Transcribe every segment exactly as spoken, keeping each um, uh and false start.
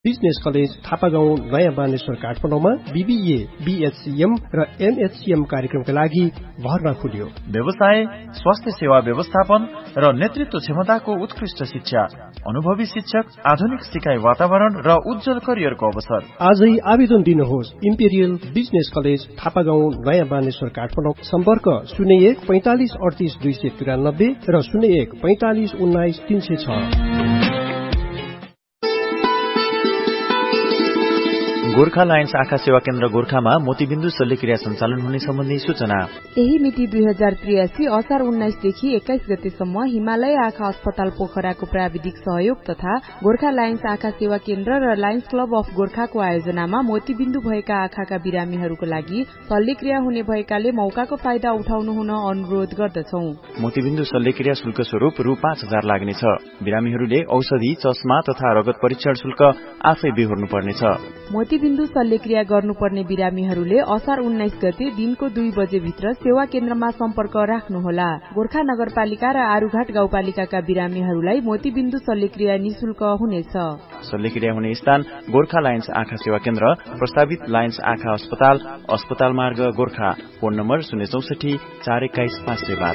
Business college थापागाउँ नयाँ बानेश्वर काठमाडौँमा BBA, बीएचसीएम र एमएचसीएम कार्यक्रमका लागि भर्ना खुल्यो। व्यवसाय, स्वास्थ्य सेवा व्यवस्थापन र नेतृत्व क्षमताको उत्कृष्ट शिक्षा, अनुभवी शिक्षक, आधुनिक सिकाइ वातावरण र उज्जवल करियरको अवसर। आजै आवेदन दिनुहोस्। इम्पेरियल बिजनेस कलेज थापागाउँ नयाँ बानेश्वर काठमाडौँ। सम्पर्क शून्य एक पैंतालिस अडतिस दुई सय तिरानब्बे र शून्य एक पैंतालिस उन्नाइस तीन सय छ। गोर्खा लायन्स आँखा सेवा केन्द्र गोर्खामा मोतीबिन्दु शल्यक्रिया सञ्चालन हुने सम्बन्धी सूचना। यही मिति दुई हजार त्रियासी असार उन्नाइसदेखि एक्काइस गतेसम्म हिमालय आँखा अस्पताल पोखराको प्राविधिक सहयोग तथा गोर्खा लायन्स आँखा सेवा केन्द्र र लायन्स क्लब अफ गोर्खाको आयोजनामा मोतीबिन्दु भएका आँखाका बिरामीहरूको लागि शल्यक्रिया हुने भएकाले मौकाको फाइदा उठाउनु हुन अनुरोध गर्दछौ। मोतीबिन्दु शल्यक्रिया शुल्क स्वरूप रु पाँच हजार लाग्नेछ। बिरामीहरूले औषधि, चस्मा तथा रगत परीक्षण शुल्क आफै बेहोर्नु पर्नेछ। मोतीबिन्दु शल्यक्रिया गर्नुपर्ने बिरामीहरूले असार उन्नाइस गते दिनको दुई बजे भित्र सेवा केन्द्रमा सम्पर्क राख्नुहोला। गोर्खा नगरपालिका र आरुघाट गाउँपालिकाका बिरामीहरूलाई मोतीबिन्दु शल्यक्रिया निशुल्क हुनेछ। शल्यक्रिया हुने स्थान गोर्खा लायन्स आँखा सेवा केन्द्र, प्रस्तावित लायन्स आँखा अस्पताल, अस्पताल मार्ग गोर्खा। फोन नम्बर शून्य चौसठी चार एक्काइस पाँच सय बाह्र।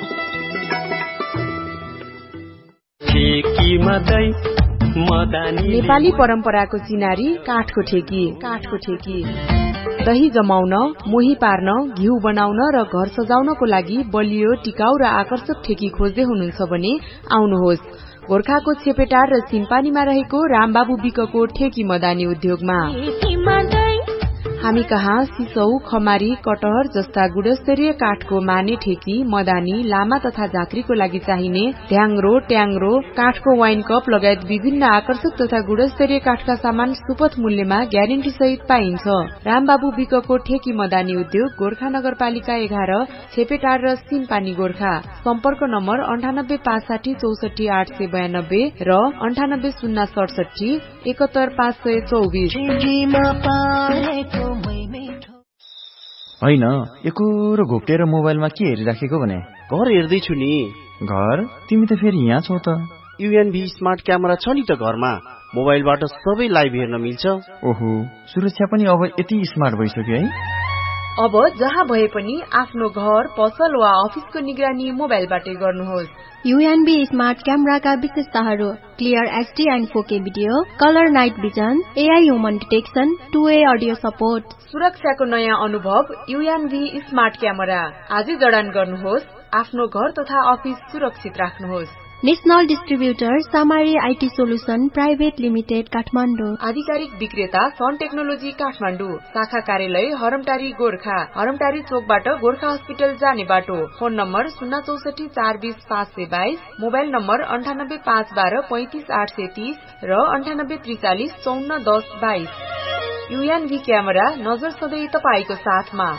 नेपाली परम्पराको चिनारी काठको ठेकी। काठको ठेकी दही जमाउन, मोही पार्न, घिउ बनाउन र घर सजाउनको लागि बलियो, टिकाउ र आकर्षक ठेकी खोज्दै हुनुहुन्छ भने आउनुहोस् गोर्खाको छेपेटार र सिम्पानीमा रहेको रामबाबु विकको ठेकी मदानी उद्योगमा। हामी कहाँ सिसौ, खमारी, कटहर जस्ता गुणस्तरीय काठको माने ठेकी, मदानी, लामा तथा झाँक्रीको लागि चाहिने ढ्याङ्ग्रो, ट्याङ्ग्रो, काठको वाइन कप लगायत विभिन्न आकर्षक तथा गुणस्तरीय काठका सामान सुपथ मूल्यमा ग्यारेन्टी सहित पाइन्छ। रामबाबु विकको ठेकी मदानी उद्योग गोर्खा नगरपालिका एघार, छेपेटार र सिम्पानी गोर्खा। सम्पर्क नम्बर अन्ठानब्बे पाँच साठी चौसठी आठ सय बयानब्बे र अन्ठानब्बे शून्य सडसठी एकहत्तर पाँच सय चौबिस। होइन, एकोरो घोप्टेर मोबाइलमा के हेरिराखेको भने? घर हेर्दैछु नि। घर? तिमी त फेरि यहाँ छौ त। युएनभी स्मार्ट क्यामेरा छ नि त घरमा। मोबाइलबाट सबै लाइभ हेर्न मिल्छ। ओहो, सुरक्षा पनि अब यति स्मार्ट भइसक्यो है। अब जहाँ भए पनि आफ्नो घर, पसल वा अफिसको निगरानी मोबाइलबाटै गर्नुहोस्। युएनबी स्मार्ट क्यामेराका विशेषताहरू: क्लियर एचडी एन्ड फोर के video, colour night vision, AI human detection, to way audio support. सुरक्षाको नयाँ अनुभव युएनबी स्मार्ट क्यामेरा। आजै जडान गर्नुहोस्। आफ्नो घर तथा अफिस सुरक्षित राख्नुहोस्। National distributor सामारी IT solution private limited Kathmandu. आधिकारिक विक्रेता सन टेक्नोलोजी काठमाडौँ। शाखा कार्यालय हरमटारी गोर्खा। हरमटारी चोकबाट गोर्खा हस्पिटल जाने बाटो। फोन नम्बर शून्य चौसठी चार बीस पाँच सय बाइस। मोबाइल नम्बर अन्ठानब्बे पाँच बाह्र पैंतिस आठ सय तीस र अन्ठानब्बे त्रिचालिस चौन्न दस बाइस। युएनभी क्यामेरा, नजर सधैँ तपाईँको साथमा।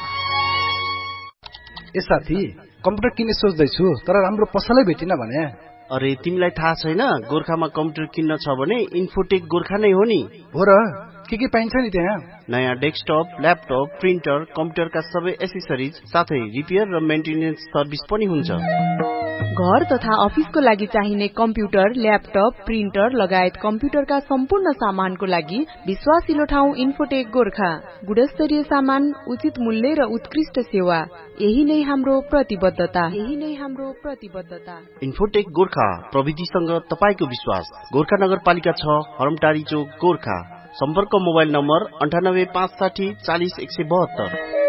ए साथी, कम्प्युटर किन्ने सोच्दैछु तर राम्रो पसलै भेटिन भने। अरे तिमीलाई थाहा छैन, गोर्खामा कम्प्युटर किन्न छ भने इन्फोटेक गोर्खा नै हो नि। हो र? के के पाइन्छ नि त्यहाँ? नयाँ डेस्कटप, ल्यापटप, प्रिन्टर, कम्प्युटरका सबै एसेसरिज साथै रिपेयर र मेन्टेनेन्स सर्भिस पनि हुन्छ। घर तथा अफिसको लागि चाहिने कम्प्युटर, ल्यापटप, प्रिन्टर लगायत कम्प्युटरका सम्पूर्ण सामानको लागि विश्वासिलो ठाउँ इन्फोटेक गोर्खा। गुणस्तरीय सामान, उचित मूल्य र उत्कृष्ट सेवा, यही नै हाम्रो प्रतिबद्धता। यही नै हाम्रो प्रतिबद्धता। इन्फोटेक गोर्खा, प्रविधिसँग तपाईको विश्वास। गोर्खा नगरपालिका छ, हरमटारी चोक गोर्खा। सम्पर्क मोबाइल नम्बर अन्ठानब्बे पाँच साठी चालिस एक सय बहत्तर।